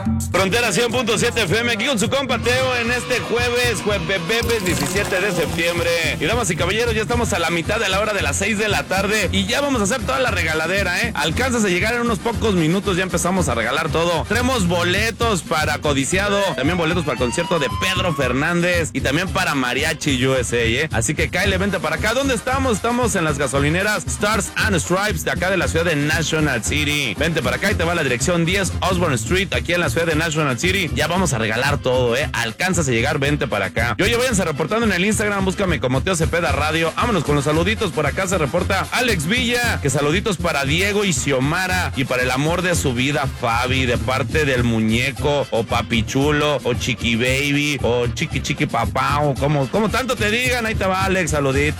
Frontera 100.7 FM, aquí con su compa Teo en este jueves 17 de septiembre. Y damas y caballeros, ya estamos a la mitad de la hora de las 6 de la tarde y ya vamos a hacer toda la regaladera, Alcanzas a llegar en unos pocos minutos, ya empezamos a regalar todo. Tenemos boletos para Codiciado, también boletos para el concierto de Pedro Fernández y también para Mariachi USA, Así que cáele, vente para acá. ¿Dónde estamos? Estamos en las gasolineras Stars and Stripes de acá de la ciudad de National City. Vente para acá y te va a la dirección 10 Osborne Street, aquí en la ciudad de National City. Ya vamos a regalar todo, Alcanzas a llegar, vente para acá. Y oye, váyanse reportando en el Instagram, búscame como Teo Cepeda Radio. Vámonos con los saluditos. Por acá se reporta Alex Villa, que saluditos para Diego y Xiomara y para el amor de su vida, Fabi, de parte del muñeco, o papi chulo, o chiqui baby, o chiqui papá, o como tanto te digan. Ahí te va, Alex,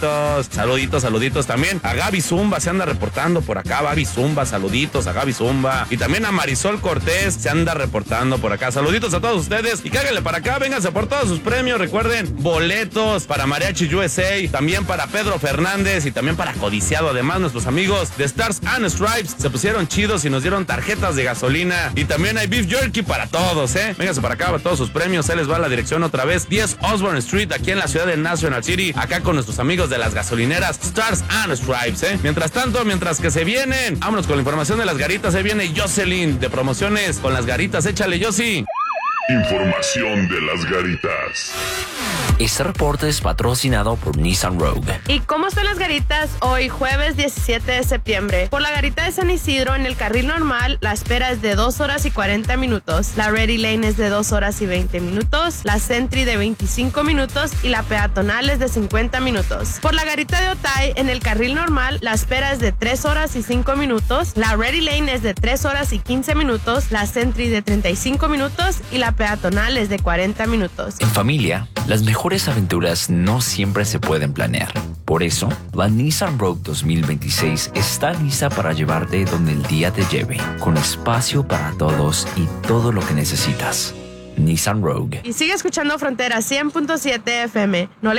saluditos también a Gaby Zumba, se anda reportando por acá. Gaby Zumba, saluditos a Gaby Zumba. Y también a Marisol Cortés, se anda reportando por acá. Saluditos a todos ustedes y cáguenle para acá, vénganse por todos sus premios. Recuerden, boletos para Mariachi USA, también para Pedro Fernández y también para Codiciado. Además, nuestros amigos de Stars and Stripes se pusieron chidos y nos dieron tarjetas de gasolina. Y también hay beef jerky para todos, Vénganse para acá para todos sus premios. Se les va la dirección otra vez, 10 Osborne Street, aquí en la ciudad de National City, acá con nuestros amigos de las gasolineras Stars and Stripes, Mientras tanto, mientras que se vienen, vámonos con la información de las garitas. Se viene Jocelyn de promociones con las garitas. Échale, Josie. Información de las garitas. Este reporte es patrocinado por Nissan Rogue. ¿Y cómo están las garitas hoy, jueves 17 de septiembre? Por la garita de San Isidro, en el carril normal, la espera es de 2 horas y 40 minutos. La Ready Lane es de 2 horas y 20 minutos. La Sentry de 25 minutos y la peatonal es de 50 minutos. Por la garita de Otay, en el carril normal, la espera es de 3 horas y 5 minutos. La Ready Lane es de 3 horas y 15 minutos. La Sentry de 35 minutos y la peatonal es de 40 minutos. En familia, las mejores aventuras no siempre se pueden planear. Por eso, la Nissan Rogue 2026 está lista para llevarte donde el día te lleve, con espacio para todos y todo lo que necesitas. Nissan Rogue. Y sigue escuchando Frontera 100.7 FM. No le